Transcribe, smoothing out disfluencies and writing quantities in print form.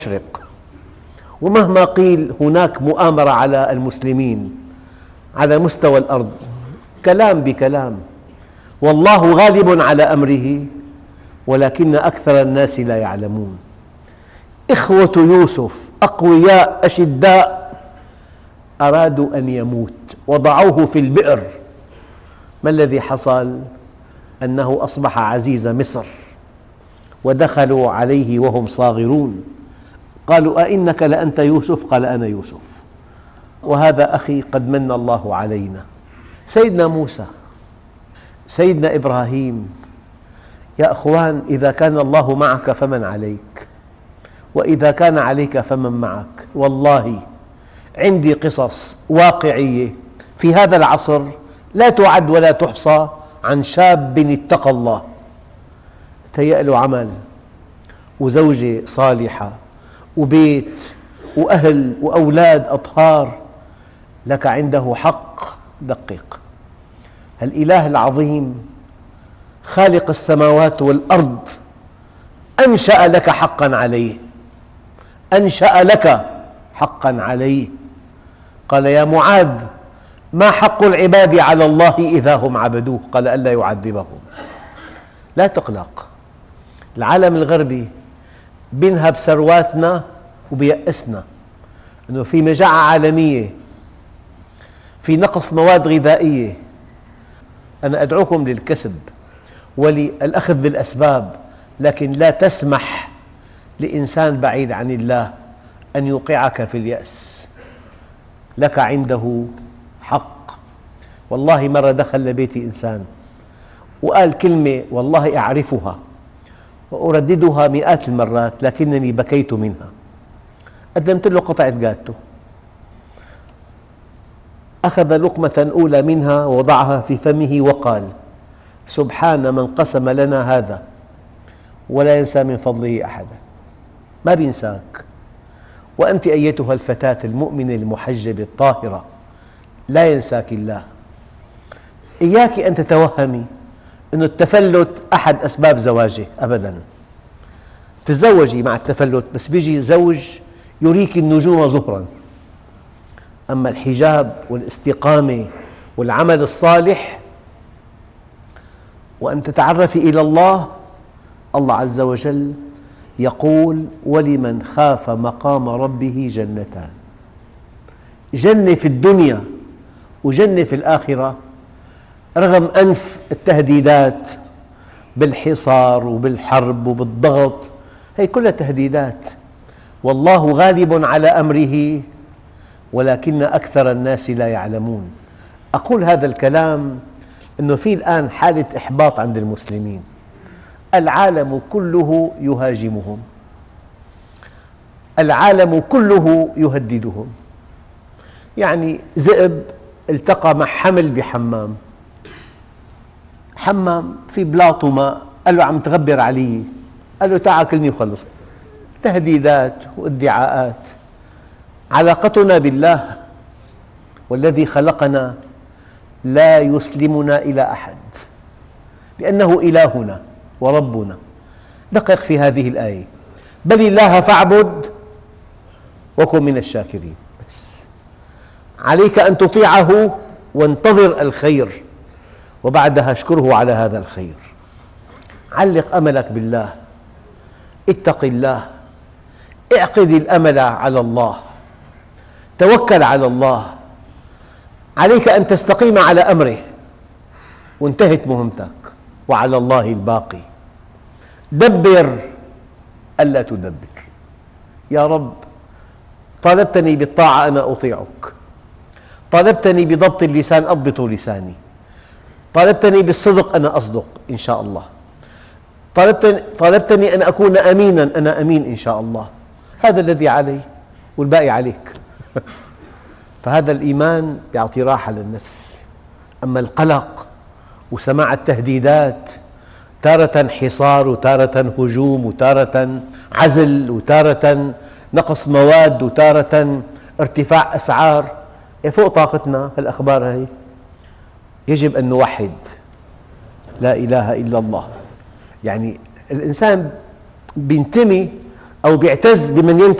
المشرق. ومهما قيل هناك مؤامرة على المسلمين على مستوى الأرض، كلام بكلام، والله غالب على أمره ولكن أكثر الناس لا يعلمون. إخوة يوسف أقوياء أشداء أرادوا أن يموت وضعوه في البئر. ما الذي حصل؟ أنه أصبح عزيز مصر ودخلوا عليه وهم صاغرون، قالوا أئنك لأنت يوسف؟ قال أنا يوسف وهذا أخي قد من الله علينا. سيدنا موسى، سيدنا إبراهيم، يا أخوان، إذا كان الله معك فمن عليك، وإذا كان عليك فمن معك. والله عندي قصص واقعية في هذا العصر لا تعد ولا تحصى عن شاب اتقى الله، تهيأ له عمل وزوجة صالحة وبيت وأهل وأولاد أطهار، لك عنده حق. دقق، الإله العظيم خالق السماوات والأرض أنشأ لك حقا عليه، أنشأ لك حقا عليه. قال يا معاذ ما حق العباد على الله إذا هم عبدوه؟ قال ألا يعذبهم. لا تقلق، العالم الغربي بينهب ثرواتنا وبيأسنا أنه في مجاعة عالمية، في نقص مواد غذائية. أنا أدعوكم للكسب وللأخذ بالأسباب، لكن لا تسمح لإنسان بعيد عن الله أن يوقعك في اليأس. لك عنده حق. والله مرة دخل لبيتي إنسان وقال كلمة والله أعرفها وأرددها مئات المرات لكنني بكيت منها. قدمت له قطعة جاتو، أخذ لقمة أولى منها ووضعها في فمه وقال سبحان من قسم لنا هذا ولا ينسى من فضله أحدا. ما بينساك. وأنت أيتها الفتاة المؤمنة المحجبة الطاهرة لا ينساك الله. إياك أن تتوهمي أن التفلت أحد أسباب زواجك، أبدا. تتزوجي مع التفلت، بس بيجي زوج يريك النجوم ظهرا. أما الحجاب والاستقامة والعمل الصالح وأن تتعرفي إلى الله، الله عز وجل يقول ولمن خاف مقام ربه جنتان، جنة في الدنيا وجنة في الآخرة. رغم أنف التهديدات بالحصار وبالحرب وبالضغط، هي كلها تهديدات، والله غالب على أمره ولكن أكثر الناس لا يعلمون. أقول هذا الكلام أنه في الآن حالة إحباط عند المسلمين، العالم كله يهاجمهم، العالم كله يهددهم. يعني ذئب التقى مع حمل بحمام، حمام في بلاط وماء، قال له عم تغبر علي، قال له تعال كلني وخلص. تهديدات وادعاءات. علاقتنا بالله والذي خلقنا لا يسلمنا إلى أحد، لأنه إلهنا وربنا. دقق في هذه الآية، بل الله فاعبد وكن من الشاكرين. بس عليك أن تطيعه وانتظر الخير وبعدها اشكره على هذا الخير. علق أملك بالله، اتق الله، اعقد الأمل على الله، توكل على الله. عليك أن تستقيم على أمره وانتهت مهمتك، وعلى الله الباقي. دبر ألا تدبر. يا رب طالبتني بالطاعة أنا أطيعك، طالبتني بضبط اللسان أضبط لساني، طالبتني بالصدق أنا أصدق إن شاء الله، طالبتني أن أكون أمينا أنا أمين إن شاء الله. هذا الذي علي والباقي عليك. فهذا الإيمان يعطي راحة للنفس. أما القلق وسماع التهديدات، تارة حصار وتارة هجوم وتارة عزل وتارة نقص مواد وتارة ارتفاع أسعار، فوق طاقتنا الأخبار هذه. يجب أن نوحد لا إله إلا الله. يعني الإنسان بينتمي أو بيعتز بمن